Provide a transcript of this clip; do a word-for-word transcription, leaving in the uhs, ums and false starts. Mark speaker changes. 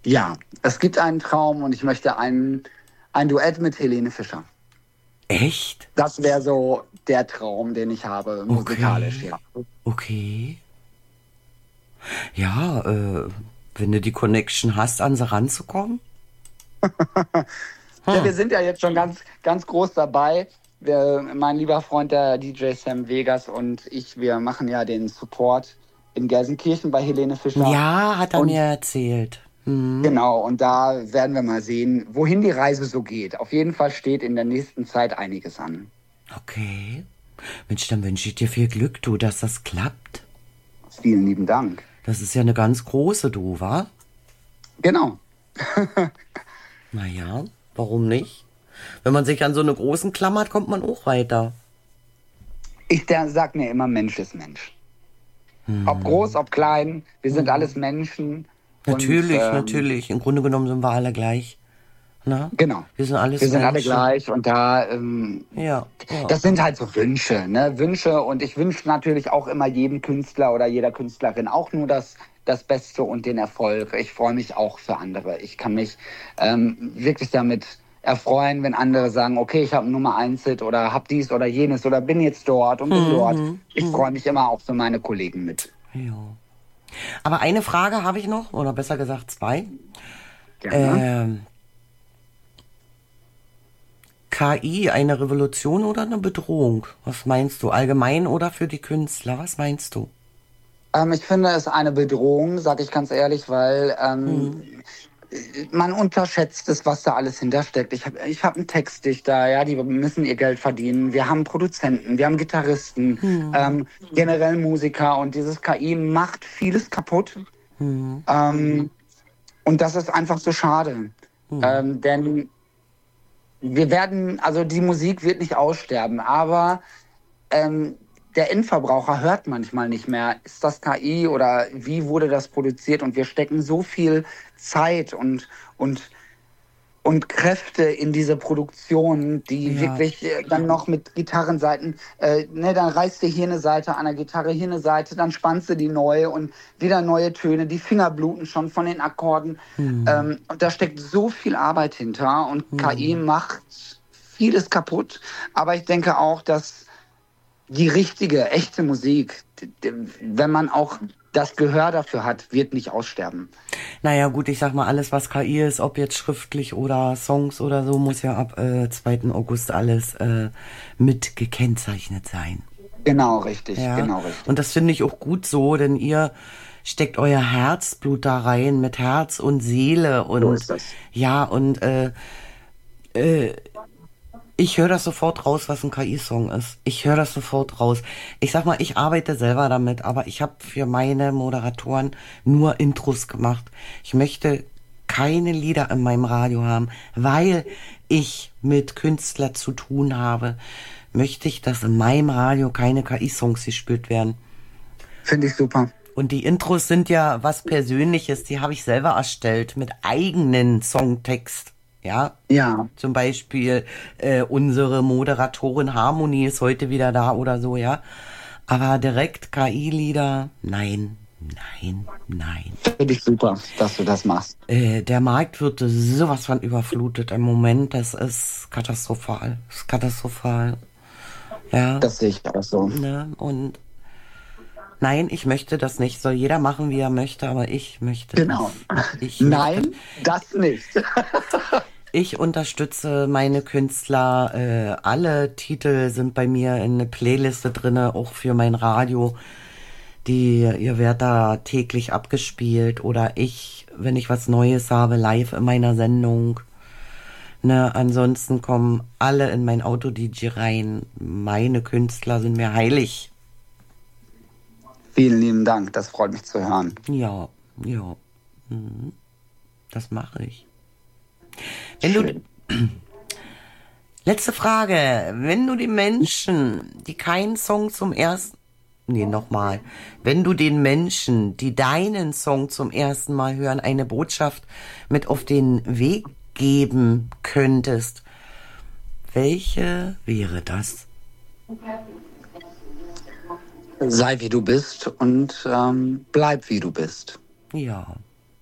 Speaker 1: Ja, es gibt einen Traum und ich möchte ein, ein Duett mit Helene Fischer.
Speaker 2: Echt?
Speaker 1: Das wäre so der Traum, den ich habe, musikalisch,
Speaker 2: Okay.
Speaker 1: ja.
Speaker 2: Okay. Ja, äh, wenn du die Connection hast, an sie ranzukommen.
Speaker 1: Ja, wir
Speaker 2: Hm.
Speaker 1: sind ja jetzt schon ganz, ganz groß dabei. Wir, mein lieber Freund, der D J Sam Vegas und ich, wir machen ja den Support in Gelsenkirchen bei Helene Fischer.
Speaker 2: Ja, hat er mir
Speaker 1: Und
Speaker 2: erzählt. Hm.
Speaker 1: genau, und da werden wir mal sehen, wohin die Reise so geht. Auf jeden Fall steht in der nächsten Zeit einiges an.
Speaker 2: Okay. Mensch, dann wünsche ich dir viel Glück, du, dass das klappt.
Speaker 1: Vielen lieben Dank.
Speaker 2: Das ist ja eine ganz große, du, wa?
Speaker 1: Genau.
Speaker 2: Naja, warum nicht? Wenn man sich an so eine großen klammert, kommt man auch weiter.
Speaker 1: Ich der, sag mir immer, Mensch ist Mensch. Ob groß, ob klein, wir sind alles Menschen.
Speaker 2: Natürlich,
Speaker 1: und, ähm,
Speaker 2: natürlich. Im Grunde genommen sind wir alle gleich. Na?
Speaker 1: Genau.
Speaker 2: Wir sind alles
Speaker 1: Wir sind alle
Speaker 2: Menschen.
Speaker 1: gleich und da, ähm,
Speaker 2: Ja, ja.
Speaker 1: das sind halt so Wünsche, ne? Wünsche und ich wünsche natürlich auch immer jedem Künstler oder jeder Künstlerin auch nur das, das Beste und den Erfolg. Ich freue mich auch für andere. Ich kann mich ähm, wirklich damit erfreuen, wenn andere sagen, okay, ich habe Nummer eins Hit oder hab dies oder jenes oder bin jetzt dort und bin dort. Ich freue mich immer auch für meine Kollegen mit.
Speaker 2: Ja. Aber eine Frage habe ich noch, oder besser gesagt zwei.
Speaker 1: Gerne.
Speaker 2: Ähm, K I, eine Revolution oder eine Bedrohung? Was meinst du? Allgemein oder für die Künstler? Was meinst du?
Speaker 1: Ähm, ich finde es eine Bedrohung, sage ich ganz ehrlich, weil ähm, man unterschätzt es, was da alles hintersteckt. Ich habe ich hab einen Textdichter, ja, die müssen ihr Geld verdienen. Wir haben Produzenten, wir haben Gitarristen, ähm, generell Musiker und dieses K I macht vieles kaputt. Ähm, und das ist einfach so schade. Ähm, denn wir werden, also die Musik wird nicht aussterben, aber ähm, der Endverbraucher hört manchmal nicht mehr, ist das K I oder wie wurde das produziert? Und wir stecken so viel Zeit und, und, und Kräfte in diese Produktion, die
Speaker 2: Ja.
Speaker 1: wirklich äh, dann noch mit Gitarrenseiten, äh, ne, dann reißt du hier eine Seite an der Gitarre, hier eine Seite, dann spannst du die neu und wieder neue Töne, die Finger bluten schon von den Akkorden. Ähm, und da steckt so viel Arbeit hinter und K I macht vieles kaputt. Aber ich denke auch, dass die richtige, echte Musik, d- d- wenn man auch das Gehör dafür hat, wird nicht aussterben.
Speaker 2: Naja, gut, ich sag mal, alles, was K I ist, ob jetzt schriftlich oder Songs oder so, muss ja ab äh, zweiten August alles äh, mit gekennzeichnet sein.
Speaker 1: Genau, richtig,
Speaker 2: Ja.
Speaker 1: genau, richtig.
Speaker 2: Und das finde ich auch gut so, denn ihr steckt euer Herzblut da rein mit Herz und Seele und
Speaker 1: So ist das.
Speaker 2: ja, und äh, äh, ich höre das sofort raus, was ein K I-Song ist. Ich höre das sofort raus. Ich sag mal, ich arbeite selber damit, aber ich habe für meine Moderatoren nur Intros gemacht. Ich möchte keine Lieder in meinem Radio haben, weil ich mit Künstlern zu tun habe. Möchte ich, dass in meinem Radio keine K I-Songs gespielt werden.
Speaker 1: Finde ich super.
Speaker 2: Und die Intros sind ja was Persönliches, die habe ich selber erstellt mit eigenen Songtext. Ja,
Speaker 1: Ja,
Speaker 2: zum Beispiel äh, unsere Moderatorin Harmonie ist heute wieder da oder so, ja. Aber direkt K I-Lieder, nein, nein, nein.
Speaker 1: finde ich super, dass du das machst.
Speaker 2: Äh, der Markt wird sowas von überflutet im Moment, das ist katastrophal, das ist katastrophal. Ja,
Speaker 1: Das sehe ich auch so.
Speaker 2: ne, und nein, ich möchte das nicht. Soll jeder machen, wie er möchte, aber ich möchte
Speaker 1: Genau.
Speaker 2: das. Ich
Speaker 1: Nein, das nicht.
Speaker 2: Ich unterstütze meine Künstler. Äh, alle Titel sind bei mir in eine Playliste drinne, auch für mein Radio. Die, ihr werdet da täglich abgespielt oder ich, wenn ich was Neues habe, live in meiner Sendung. Ne, ansonsten kommen alle in mein Auto-D J rein. Meine Künstler sind mir heilig.
Speaker 1: Vielen lieben Dank, das freut mich zu hören.
Speaker 2: Ja, ja. Mhm. Das mache ich. Wenn du, letzte Frage. Wenn du den Menschen, die keinen Song zum ersten, nee, nochmal. Wenn du den Menschen, die deinen Song zum ersten Mal hören, eine Botschaft mit auf den Weg geben könntest, welche wäre das?
Speaker 1: Sei wie du bist und ähm, bleib wie du bist.
Speaker 2: Ja.